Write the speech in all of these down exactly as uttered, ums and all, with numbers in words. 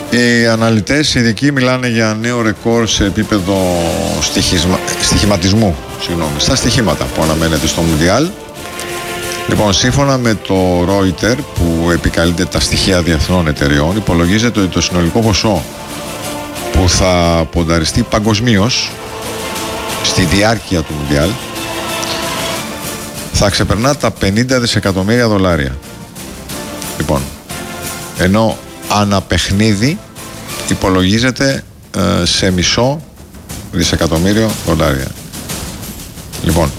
Οι αναλυτές, οι ειδικοί μιλάνε για νέο ρεκόρ σε επίπεδο στοιχισμα... στοιχηματισμού, συγγνώμη, στα στοιχήματα που αναμένεται στο Μουντιάλ. Λοιπόν, σύμφωνα με το Reuters, που επικαλείται τα στοιχεία διεθνών εταιριών, υπολογίζεται ότι το συνολικό ποσό που θα πονταριστεί παγκοσμίως στη διάρκεια του Μουντιάλ θα ξεπερνά τα πενήντα δισεκατομμύρια δολάρια. Λοιπόν, ενώ ανά παιχνίδι υπολογίζεται ε, σε μισό δισεκατομμύριο δολάρια. Λοιπόν,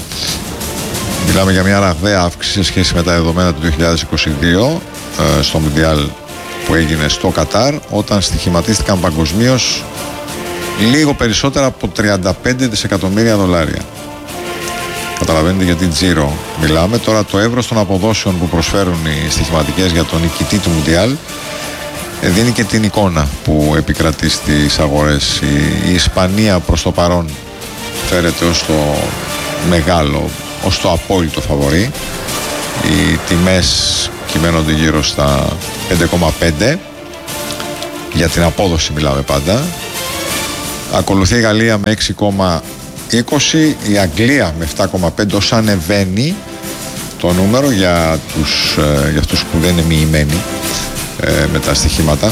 μιλάμε για μια ραγδαία αύξηση σε σχέση με τα δεδομένα του δύο χιλιάδες είκοσι δύο ε, στο Μουντιάλ που έγινε στο Κατάρ, όταν στοιχηματίστηκαν παγκοσμίως λίγο περισσότερα από τριάντα πέντε δισεκατομμύρια δολάρια. Καταλαβαίνετε γιατί τζίρο μιλάμε. Τώρα το εύρος των αποδόσεων που προσφέρουν οι στοιχηματικές για τον νικητή του Μουντιάλ δίνει και την εικόνα που επικρατεί στις αγορές. Η, η Ισπανία προς το παρόν φέρεται ως το μεγάλο, ως το απόλυτο φαβορί. Οι τιμές κυμαίνονται γύρω στα πέντε κόμμα πέντε, για την απόδοση μιλάμε πάντα. Ακολουθεί η Γαλλία με έξι κόμμα είκοσι, η Αγγλία με επτά κόμμα πέντε, όσο ανεβαίνει το νούμερο για, τους, για αυτούς που δεν είναι μοιημένοι ε, με τα στοιχήματα,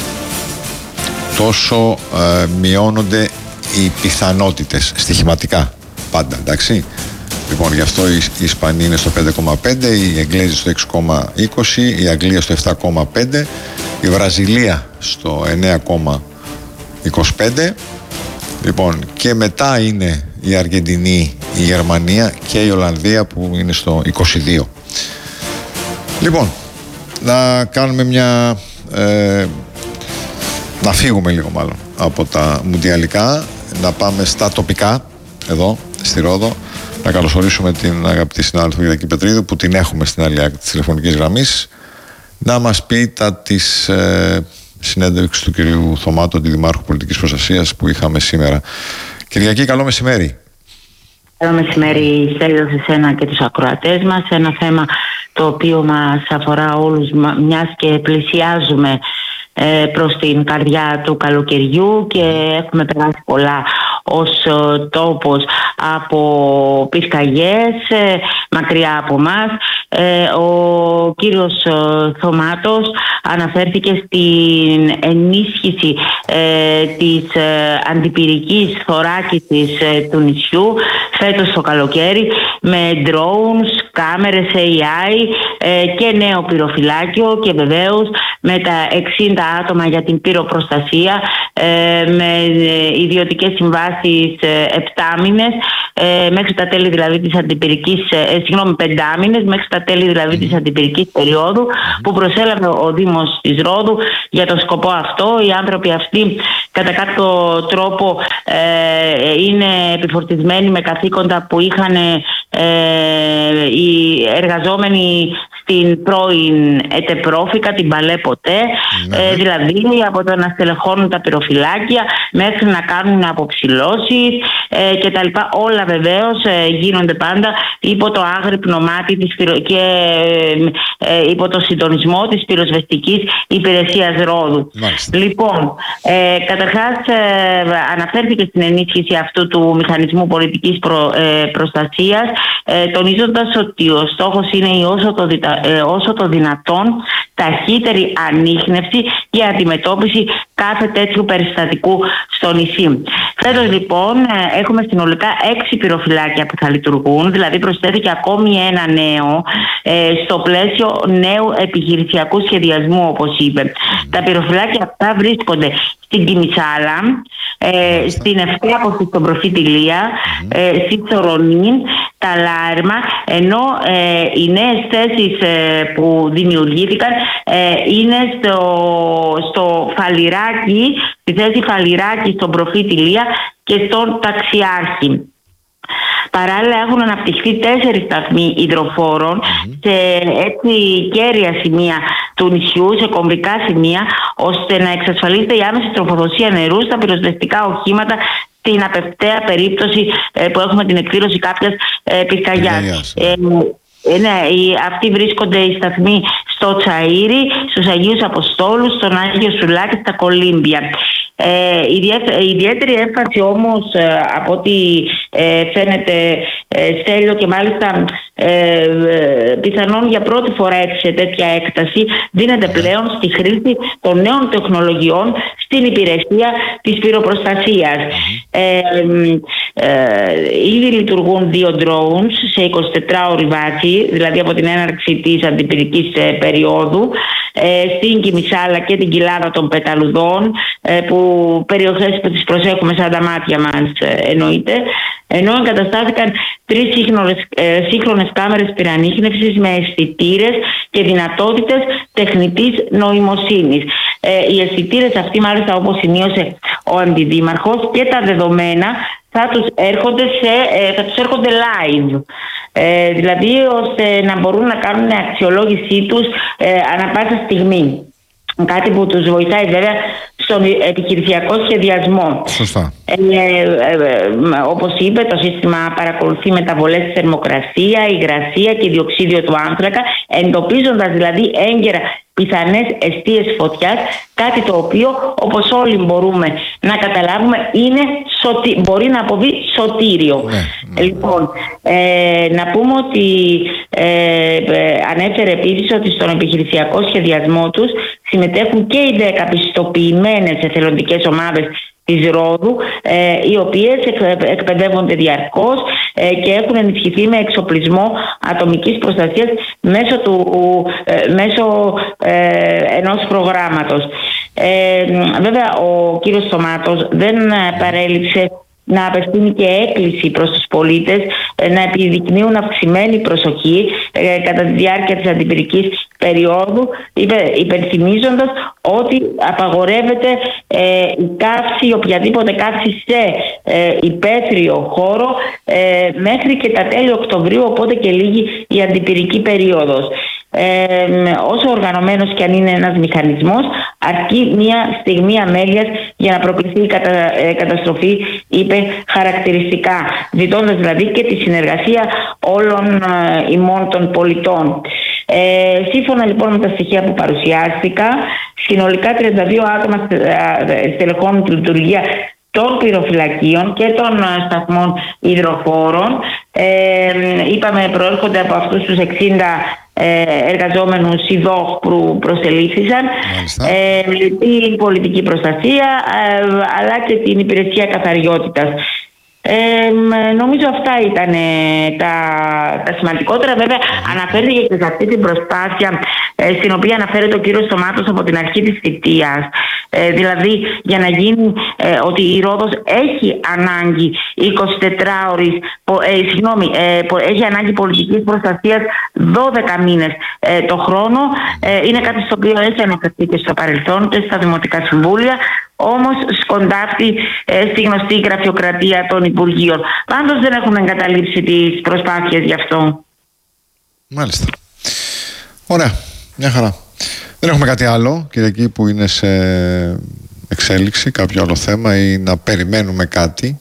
τόσο ε, μειώνονται οι πιθανότητες στοιχηματικά πάντα, εντάξει. Λοιπόν, γι' αυτό η Ισπανία είναι στο πέντε κόμμα πέντε, οι Εγγλέζοι στο έξι κόμμα είκοσι, η Αγγλία στο επτά κόμμα πέντε, η Βραζιλία στο εννέα κόμμα είκοσι πέντε. Λοιπόν, και μετά είναι η Αργεντινή, η Γερμανία και η Ολλανδία που είναι στο είκοσι δύο. Λοιπόν, να κάνουμε μια... Ε, να φύγουμε λίγο μάλλον από τα μουντιαλικά, να πάμε στα τοπικά, εδώ, στη Ρόδο. Να καλωσορίσουμε την αγαπητή συνάδελφο Κυριακή Πετρίδου, που την έχουμε στην άλλη άκρη της τηλεφωνικής γραμμής, να μας πει τα της ε, συνέντευξης του κυρίου Θωμάτου, αντιδημάρχου πολιτικής προστασίας, που είχαμε σήμερα. Κυριακή, καλό μεσημέρι. Καλό μεσημέρι, Στέλιο, σε εσένα και τους ακροατές μας. Ένα θέμα το οποίο μας αφορά όλους, μιας και πλησιάζουμε ε, προς την καρδιά του καλοκαιριού και έχουμε περάσει πολλά ως τόπος από πυρκαγιές ε, μακριά από μας. Ε, ο κύριος ε, Θωμάτος αναφέρθηκε στην ενίσχυση ε, της ε, αντιπυρικής θωράκισης ε, του νησιού φέτος το καλοκαίρι με drones, κάμερες έι άι ε, και νέο πυροφυλάκιο, και βεβαίως με τα εξήντα άτομα για την πυροπροστασία, ε, με ε, ιδιωτικές συμβάσεις ε, επτά μήνες, ε, μέχρι τα τέλη δηλαδή της αντιπυρικής, ε, συγγνώμη, πεντά μήνες, μέχρι τα τέλη δηλαδή της αντιπυρικής περίοδου, που προσέλαβε ο Δήμος της Ρόδου για τον σκοπό αυτό. Οι άνθρωποι αυτοί κατά κάποιο τρόπο ε, είναι επιφορτισμένοι με καθήκοντα που είχαν ε, οι εργαζόμενοι στην πρώην ΕΤΕΠρόφικα, την Παλέ ποτέ, ναι. ε, δηλαδή από το να στελεχώνουν τα πυροφυλάκια μέχρι να κάνουν αποψηλώσεις ε, και τα λοιπά. Όλα βεβαίως ε, γίνονται πάντα υπό το άγρυπνο μάτι της πυρο... και ε, υπό το συντονισμό της πυροσβεστικής υπηρεσίας Ρόδου. Μάλιστα. Λοιπόν, ε, καταρχάς ε, αναφέρθηκε στην ενίσχυση αυτού του μηχανισμού πολιτικής προ, ε, προστασίας, ε, τονίζοντας ότι ο στόχος είναι η όσο το, ε, όσο το δυνατόν ταχύτερη ανίχνευση και αντιμετώπιση κάθε τέτοιου περιστατικού στο νησί. Φέτος λοιπόν έχουμε συνολικά έξι πυροφυλάκια που θα λειτουργούν, δηλαδή προσθέθηκε ακόμη ένα νέο ε, στο πλαίσιο νέου επιχειρησιακού σχεδιασμού, όπως είπε. Mm. Τα πυροφυλάκια αυτά βρίσκονται στην Κιμισάλα, ε, στην Ευκάποση, στον Προφήτη Λία, mm. ε, στη Θορονή, τα Λάρμα, ενώ ε, οι νέες θέσεις ε, που δημιουργήθηκαν ε, είναι στο, στο Φαλιράκι, στη θέση Φαλιράκι, στον Προφήτη Λία και στον Ταξιάρχη. Παράλληλα έχουν αναπτυχθεί τέσσερις σταθμοί υδροφόρων mm-hmm. σε έτσι κέρια σημεία του νησιού, σε κομβικά σημεία, ώστε να εξασφαλίζεται η άμεση τροφοδοσία νερού στα πυροσβεστικά οχήματα στην απευθεία περίπτωση ε, που έχουμε την εκδήλωση κάποιας ε, πυρκαγιάς. Ε, ε, ναι, οι, αυτοί βρίσκονται οι σταθμοί στο Τσαΐρι, στους Αγίους Αποστόλους, στον Άγιο Σουλάκη, στα Κολύμπια. Ε, ιδιαίτερη έμφαση όμως, ε, από ό,τι ε, φαίνεται, ε, Στέλιο, και μάλιστα ε, ε, πιθανόν για πρώτη φορά σε τέτοια έκταση, δίνεται πλέον στη χρήση των νέων τεχνολογιών στην υπηρεσία της πυροπροστασίας. Ε, ε, ήδη λειτουργούν δύο drones σε εικοσιτετράωρη βάση, δηλαδή από την έναρξη της αντιπυρικής ε, περίοδου, ε, στην Κιμισάλα και την κοιλάδα των Πεταλουδών, ε, που περιοχές που τις προσέχουμε σαν τα μάτια μας, ε, εννοείται, ενώ εγκαταστάθηκαν τρεις σύγχρονες, ε, σύγχρονες κάμερες πυρανίχνευσης με αισθητήρες και δυνατότητες τεχνητής νοημοσύνης. Ε, οι αισθητήρες αυτοί, μάλιστα, όπως σημείωσε ο Αντιδήμαρχος, και τα δεδομένα θα τους έρχονται, σε, ε, θα τους έρχονται live. Ε, δηλαδή ώστε να μπορούν να κάνουν αξιολόγησή τους ε, ανά πάσα στιγμή. Κάτι που τους βοηθάει βέβαια στον επιχειρησιακό σχεδιασμό. Σωστά. Ε, ε, ε, όπως είπε, το σύστημα παρακολουθεί μεταβολές στη θερμοκρασία, υγρασία και διοξίδιο του άνθρακα, εντοπίζοντας δηλαδή έγκαιρα πιθανές εστίες φωτιάς, κάτι το οποίο, όπως όλοι μπορούμε να καταλάβουμε, είναι σωτι... μπορεί να αποβεί σωτήριο. Ναι, ναι. Λοιπόν, ε, να πούμε ότι ε, ε, ανέφερε επίσης ότι στον επιχειρησιακό σχεδιασμό τους συμμετέχουν και οι δέκα πιστοποιημένες εθελοντικές ομάδες της Ρόδου, ε, οι οποίες εκπαιδεύονται διαρκώς ε, και έχουν ενισχυθεί με εξοπλισμό ατομικής προστασίας μέσω, του, ε, μέσω ε, ενός προγράμματος. Ε, βέβαια, ο κύριος Στομάτος δεν παρέλειψε να απευθύνει και έκκληση προς τους πολίτες να επιδεικνύουν αυξημένη προσοχή ε, κατά τη διάρκεια της αντιπυρικής περίοδου, υπενθυμίζοντας ότι απαγορεύεται ε, η καύση, οποιαδήποτε καύση σε ε, υπαίθριο χώρο ε, μέχρι και τα τέλη Οκτωβρίου, οπότε και λίγη η αντιπυρική περίοδος. Ε, όσο οργανωμένος και αν είναι ένας μηχανισμός, αρκεί μια στιγμή αμέλειας για να προκληθεί η κατα, ε, καταστροφή, είπε χαρακτηριστικά, ζητώντας δηλαδή και τη συνεργασία όλων ε, ημών των πολιτών. Ε, σύμφωνα λοιπόν με τα στοιχεία που παρουσιάστηκα, συνολικά τριάντα δύο άτομα στελεχώνουν τη λειτουργία των πυροφυλακίων και των σταθμών υδροφόρων. Ε, είπαμε, προέρχονται από αυτούς τους εξήντα ε, εργαζόμενους ΙΔΟΧ που προσελήφθησαν, ε, την πολιτική προστασία ε, αλλά και την υπηρεσία καθαριότητας. Ε, νομίζω αυτά ήταν τα, τα σημαντικότερα. Βέβαια, αναφέρθηκε και σε αυτή την προσπάθεια ε, στην οποία αναφέρεται ο κύριος Στομάτος από την αρχή της θητείας. Ε, δηλαδή, για να γίνει ε, ότι η Ρόδος έχει ανάγκη εικοσιτετράωρης, ε, συγγνώμη, ε, έχει ανάγκη πολιτικής προστασίας δώδεκα μήνες ε, το χρόνο. Ε, είναι κάτι στο οποίο έχει αναφερθεί και στο παρελθόν και στα Δημοτικά Συμβούλια. Όμως σκοντάφτει ε, στη γνωστή γραφειοκρατία των Υπουργείων. Πάντως δεν έχουν εγκαταλείψει τις προσπάθειες γι' αυτό. Μάλιστα. Ωραία. Μια χαρά. Δεν έχουμε κάτι άλλο, Κυριακή, που είναι σε εξέλιξη, κάποιο άλλο θέμα, ή να περιμένουμε κάτι?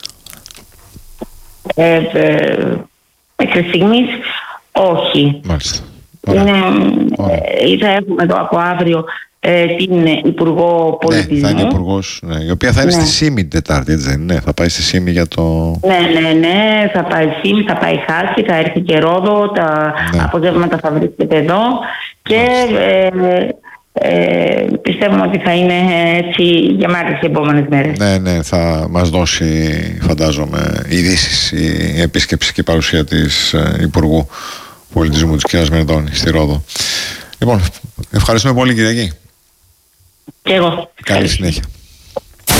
Ε, ε, μέχρι στιγμής όχι. Μάλιστα. Είναι, ε, θα έχουμε εδώ από αύριο την Υπουργό Πολιτισμού. Ναι, θα είναι υπουργός, ναι, η οποία θα είναι ναι. στη ΣΥΜΗ την Τετάρτη, έτσι δεν είναι? Θα πάει στη ΣΥΜΗ για το... Ναι, ναι, ναι, θα πάει ΣΥΜΗ, θα πάει Χάση, θα έρθει και Ρόδο, τα ναι. απογεύματα θα βρίσκεται εδώ και ε, ε, πιστεύουμε ότι θα είναι έτσι γεμάτες οι επόμενες μέρες. Ναι, ναι, θα μας δώσει, φαντάζομαι, ειδήσεις η επίσκεψη και η παρουσία της ε, Υπουργού Πολιτισμού της κ. Μενδώνη στη Ρόδο. Λοιπόν, ευχαριστούμε πολύ, Κυριακή. Και εγώ. Καλή συνέχεια.